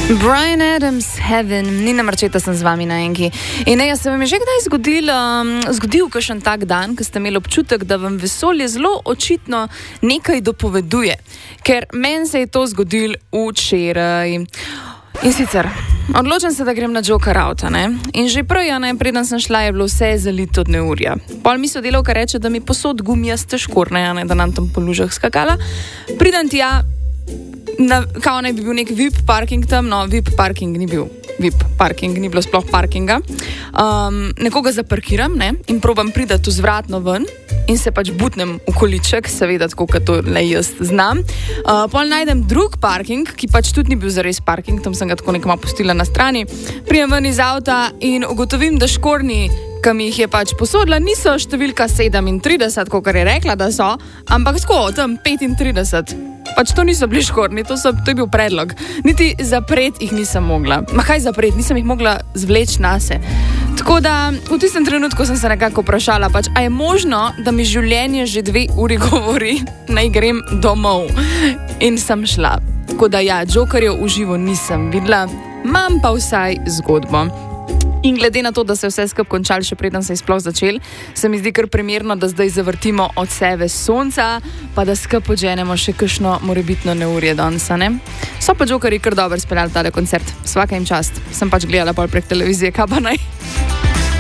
Bryan Adams, Heaven, Nina Marčeta sem z vami na enki. In ne, se vam je že kdaj zgodil kakšen tak dan, ko ste imeli občutek, da vam vesolje zelo očitno nekaj dopoveduje. Ker meni se je to zgodilo včeraj. In sicer, odločim se, da grem na Joker Out, ne? In že prej, preden sem šla, je bilo vse zalito od neurja. Pol mi sodelavka reče, da mi posod gumijaste škorne, da nam tam po lužah skakala. Pridem tja, kao naj bi bil nek VIP parking tam, no VIP parking ni bil. VIP parking, ni bilo sploh parkinga. Nekoga zaparkiram, ne, in probam priti vzvratno ven in se pač butnem v količek, seveda tako, kot to le jaz znam. Pol najdem drug parking, ki pač tudi ni bil zares parking, tam sem ga tako nekoma pustila na strani. Prijem ven iz avta in ugotovim, da škorni, ki mi jih je pač posodila, niso številka 37, kakor je rekla, da so, ampak tako, tam 35. Pač to niso bili škorni, to je bil predlog. Niti zapreti jih nisem mogla. Ma kaj zapreti, nisem jih mogla zvleči nase. Tako da v tistem trenutku sem se nekako vprašala, pač, a je možno, da mi življenje že 2 uri govori, naj grem domov. In sem šla. Tako da ja, Jokerjev v živo nisem videla, imam pa vsaj zgodbo. In glede na to, da se je vse skupaj končalo, še preden se je sploh začel, se mi zdi kar primerno, da zdaj zavrtimo od sebe sonca, pa da skupaj odženemo še kakšno morebitno neurje danes, ne? So pa Jokerji kar dobro speljali tale koncert. Svaka jim čast. Sem pač gledala pol prek televizije, kaj pa naj.